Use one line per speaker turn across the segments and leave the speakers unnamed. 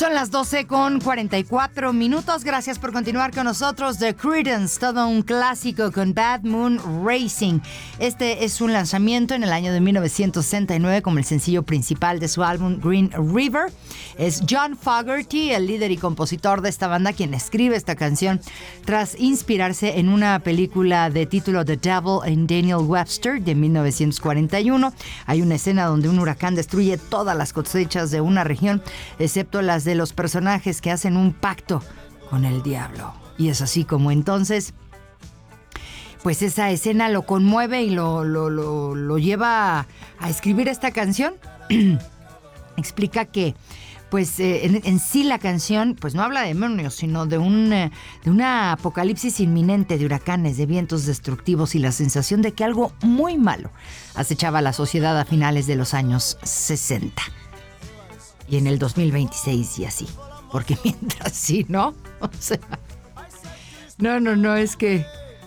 Son las 12:44. Gracias por continuar con nosotros. The Creedence, todo un clásico con Bad Moon Racing. Este es un lanzamiento en el año de 1969 como el sencillo principal de su álbum Green River. Es John Fogerty, el líder y compositor de esta banda, quien escribe esta canción tras inspirarse en una película de título The Devil and Daniel Webster de 1941. Hay una escena donde un huracán destruye todas las cosechas de una región, excepto las de los personajes que hacen un pacto con el diablo. Y es así como entonces, pues esa escena lo conmueve y lo lleva a escribir esta canción. Explica que pues en sí la canción pues no habla de demonios, sino de una apocalipsis inminente, de huracanes, de vientos destructivos y la sensación de que algo muy malo acechaba a la sociedad a finales de los años 60. Y en el 2026 y así. Porque mientras sí, ¿no? O sea, no, es que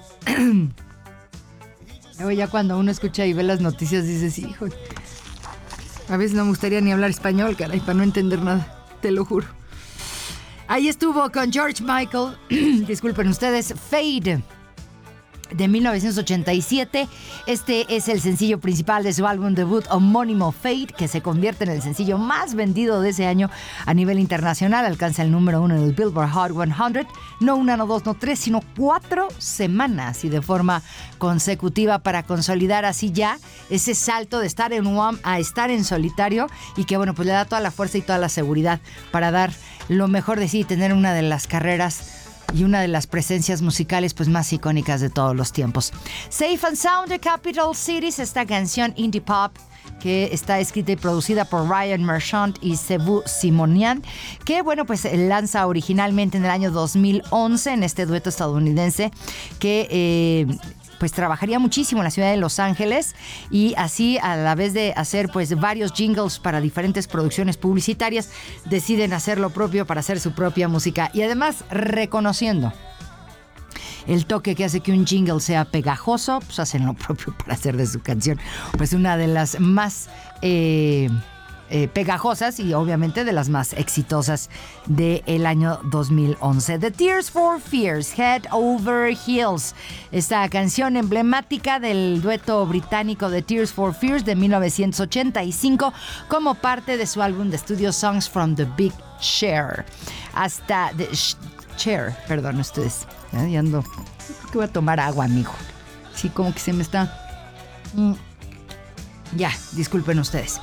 luego ya cuando uno escucha y ve las noticias dices, hijo, a veces no me gustaría ni hablar español, caray, para no entender nada, te lo juro. Ahí estuvo con George Michael, disculpen ustedes, Fade, de 1987. Este es el sencillo principal de su álbum debut homónimo Fade, que se convierte en el sencillo más vendido de ese año a nivel internacional. Alcanza el número 1 en el Billboard Hot 100, no una, no dos, no tres, sino 4 semanas y de forma consecutiva, para consolidar así ya ese salto de estar en Wham a estar en solitario, y que bueno, pues le da toda la fuerza y toda la seguridad para dar lo mejor de sí y tener una de las carreras y una de las presencias musicales pues más icónicas de todos los tiempos. Safe and Sound de Capital Cities, esta canción indie pop que está escrita y producida por Ryan Marchand y Sebu Simonian, que bueno, pues lanza originalmente en el año 2011 en este dueto estadounidense que pues trabajaría muchísimo en la ciudad de Los Ángeles, y así, a la vez de hacer pues varios jingles para diferentes producciones publicitarias, deciden hacer lo propio para hacer su propia música, y además reconociendo el toque que hace que un jingle sea pegajoso, pues hacen lo propio para hacer de su canción pues una de las más pegajosas y obviamente de las más exitosas del año 2011. The Tears for Fears, Head Over Heels, esta canción emblemática del dueto británico The Tears for Fears de 1985 como parte de su álbum de estudio Songs from the Big Chair. Hasta The Chair, perdón ustedes, ya ando, creo que voy a tomar agua, mijo. Sí, como que se me está... Ya, disculpen ustedes.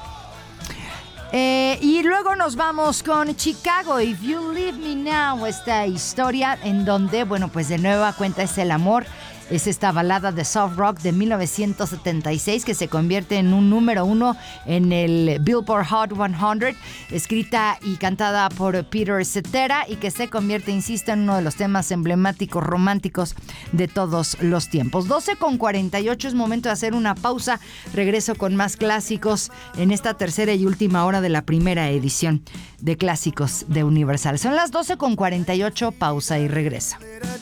Y luego nos vamos con Chicago, If You Leave Me Now, esta historia en donde, bueno, pues de nueva cuenta es el amor. Es esta balada de soft rock de 1976 que se convierte en un número 1 en el Billboard Hot 100, escrita y cantada por Peter Cetera, y que se convierte, insisto, en uno de los temas emblemáticos románticos de todos los tiempos. 12:48, es momento de hacer una pausa. Regreso con más clásicos en esta tercera y última hora de la primera edición de Clásicos de Universal. Son las 12:48, pausa y regreso.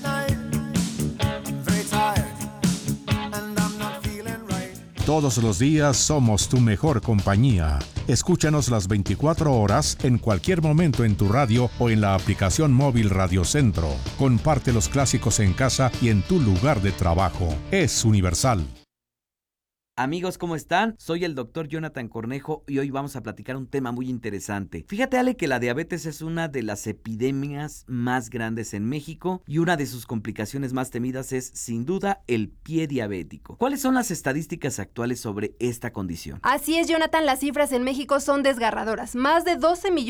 Todos los días somos tu mejor compañía. Escúchanos las 24 horas en cualquier momento en tu radio o en la aplicación móvil Radio Centro. Comparte los clásicos en casa y en tu lugar de trabajo. Es Universal.
Amigos, ¿cómo están? Soy el doctor Jonathan Cornejo y hoy vamos a platicar un tema muy interesante. Fíjate, Ale, que la diabetes es una de las epidemias más grandes en México y una de sus complicaciones más temidas es, sin duda, el pie diabético. ¿Cuáles son las estadísticas actuales sobre esta condición?
Así es, Jonathan, las cifras en México son desgarradoras. Más de 12 millones